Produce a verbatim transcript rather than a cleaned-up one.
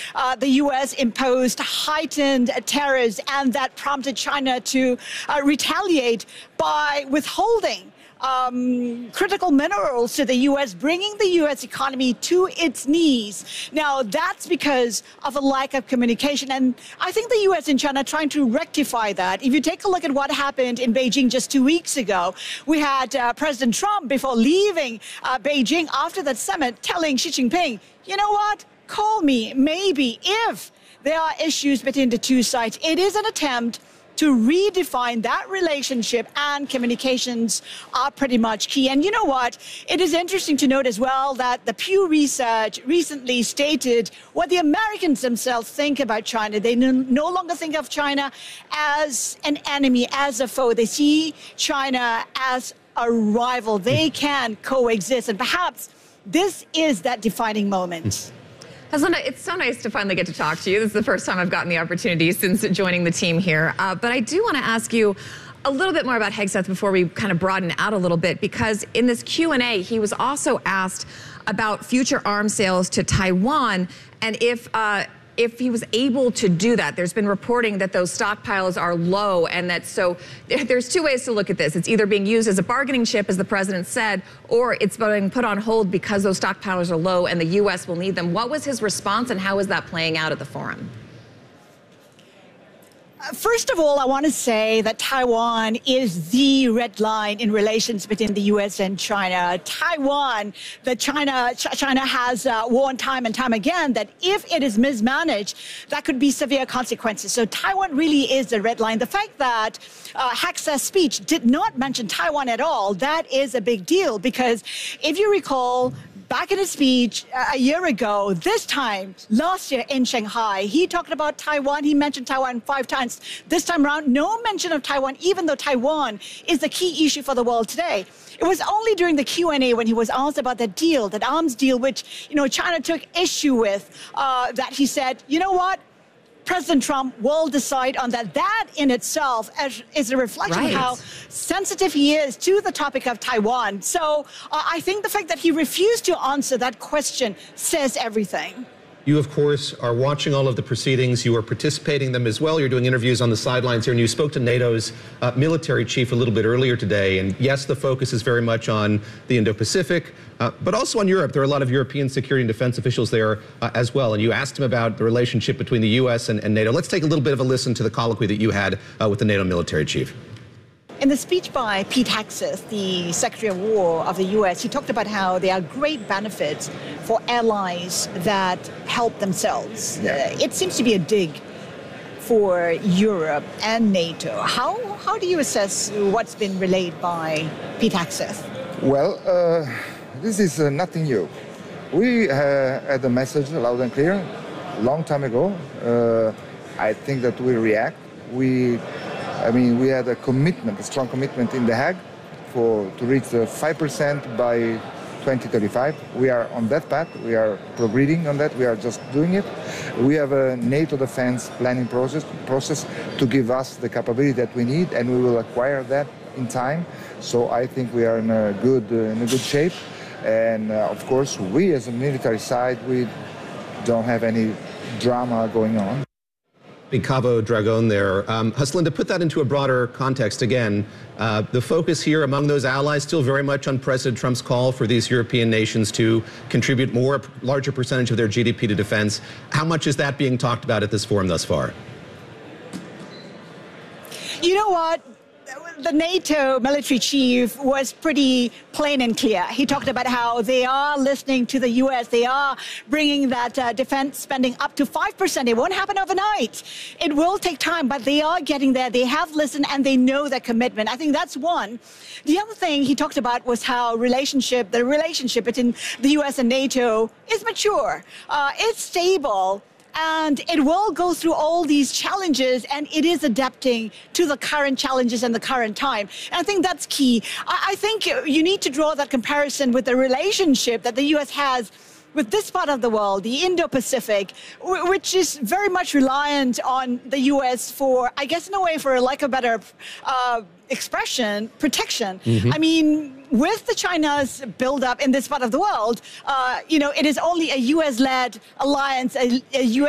uh, the U S imposed heightened tariffs, and that prompted China to uh, retaliate by withholding Um, critical minerals to the U S, bringing the U S economy to its knees. Now, that's because of a lack of communication. And I think the U S and China are trying to rectify that. If you take a look at what happened in Beijing just two weeks ago, we had uh, President Trump, before leaving uh, Beijing after that summit, telling Xi Jinping, you know what, call me maybe if there are issues between the two sides. It is an attempt to redefine that relationship, and communications are pretty much key. And you know what? It is interesting to note as well that the Pew Research recently stated what the Americans themselves think about China. They no, no longer think of China as an enemy, as a foe. They see China as a rival. They can coexist. And perhaps this is that defining moment. Haslinda, it's so nice to finally get to talk to you. This is the first time I've gotten the opportunity since joining the team here. Uh, but I do want to ask you a little bit more about Hegseth before we kind of broaden out a little bit, because in this Q and A, he was also asked about future arms sales to Taiwan, and if uh, if he was able to do that. There's been reporting that those stockpiles are low, and that so there's two ways to look at this. It's either being used as a bargaining chip, as the president said, or it's being put on hold because those stockpiles are low and the U S will need them. What was his response, and how is that playing out at the forum? First of all, I want to say that Taiwan is the red line in relations between the U S and China. Taiwan, that China, China has uh, warned time and time again that if it is mismanaged, that could be severe consequences. So Taiwan really is the red line. The fact that uh, Hegseth's speech did not mention Taiwan at all, that is a big deal, because if you recall, back in his speech uh, a year ago, this time, last year in Shanghai, he talked about Taiwan. He mentioned Taiwan five times. This time around, no mention of Taiwan, even though Taiwan is the key issue for the world today. It was only during the Q and A when he was asked about that deal, that arms deal, which, you know, China took issue with, uh, that he said, you know what? President Trump will decide on that. That in itself is a reflection right. of how sensitive he is to the topic of Taiwan. So uh, I think the fact that he refused to answer that question says everything. You, of course, are watching all of the proceedings. You are participating in them as well. You're doing interviews on the sidelines here, and you spoke to NATO's uh, military chief a little bit earlier today. And yes, the focus is very much on the Indo-Pacific, uh, but also on Europe. There are a lot of European security and defense officials there uh, as well. And you asked him about the relationship between the U S and, and NATO. Let's take a little bit of a listen to the colloquy that you had uh, with the NATO military chief. In the speech by Pete Hegseth, the Secretary of War of the U S, he talked about how there are great benefits for allies that help themselves. Yeah. Uh, it seems to be a dig for Europe and NATO. How, how do you assess what's been relayed by Pete Hegseth? Well, uh, this is uh, nothing new. We uh, had a message loud and clear a long time ago. Uh, I think that we react. We I mean, we had a commitment, a strong commitment in The Hague for to reach the five percent by twenty thirty-five. We are on that path. We are progressing on that. We are just doing it. We have a NATO defense planning process process to give us the capability that we need, and we will acquire that in time. So I think we are in a good uh, in a good shape. And uh, of course, we as a military side, we don't have any drama going on. Cabo Dragon there. Um, Haslinda, put that into a broader context again. Uh, the focus here among those allies still very much on President Trump's call for these European nations to contribute more, larger percentage of their G D P to defense. How much is that being talked about at this forum thus far? You know what? The NATO military chief was pretty plain and clear. He talked about how they are listening to the U S. They are bringing that uh, defense spending up to five percent. It won't happen overnight. It will take time, but they are getting there. They have listened, and they know their commitment. I think that's one. The other thing he talked about was how relationship, the relationship between the U S and NATO is mature. Uh, it's stable. And it will go through all these challenges, and it is adapting to the current challenges and the current time. And I think that's key. I, I think you need to draw that comparison with the relationship that the U S has with this part of the world, the Indo-Pacific, which is very much reliant on the U S for, I guess in a way, for like a better uh, expression, protection. Mm-hmm. I mean, with the China's buildup in this part of the world, uh, you know, it is only a U S-led alliance, a, a U S